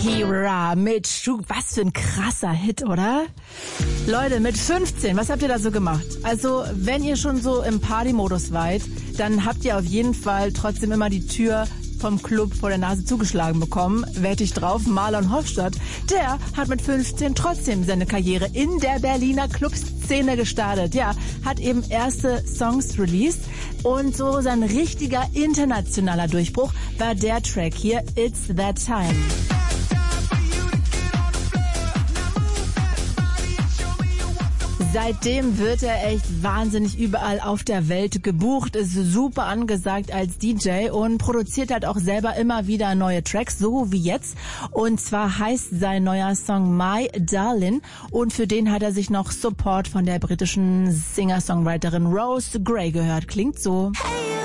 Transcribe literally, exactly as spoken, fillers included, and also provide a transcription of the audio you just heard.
Shakira mit Schuh. Was für ein krasser Hit, oder? Leute, mit fünfzehn, was habt ihr da so gemacht? Also, wenn ihr schon so im Party-Modus wart, dann habt ihr auf jeden Fall trotzdem immer die Tür vom Club vor der Nase zugeschlagen bekommen. Wette ich drauf, Marlon Hofstadt, der hat mit fünfzehn trotzdem seine Karriere in der Berliner Clubszene gestartet. Ja, hat eben erste Songs released und so sein richtiger internationaler Durchbruch war der Track hier, It's That Time. Seitdem wird er echt wahnsinnig überall auf der Welt gebucht, ist super angesagt als D J und produziert halt auch selber immer wieder neue Tracks, so wie jetzt. Und zwar heißt sein neuer Song My Darling und für den hat er sich noch Support von der britischen Singer-Songwriterin Rose Gray gehört. Klingt so. Hey.